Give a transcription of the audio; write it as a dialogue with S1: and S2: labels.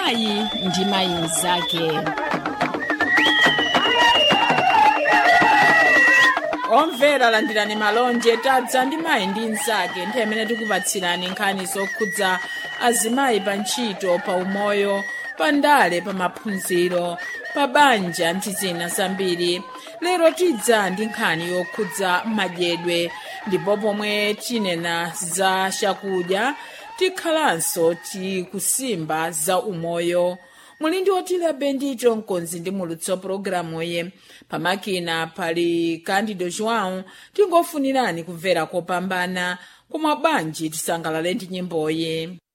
S1: mayi ndi mayi mnzake.
S2: Omvera landirani malonje tadza ndi mayi ndi mnzake nthawi imene tikupatsirani nkhani zokhudza azimayi pa ntchito, pa umoyo, pa ndale, pa maphunziro, pa banja ndi zina zambiri. Lero tidza ndi nkhani yokhudza madyedwe, ndipo pomwe tinena za chakudya tikhalanso tikusimba za umoyo. Muli ndi Otile Bendito mkonzi ndi mulutso programu ye pamakina pali Candido João. Tingofunirani kumvera kopambana, koma banji tisangalale ndi nyimboyi.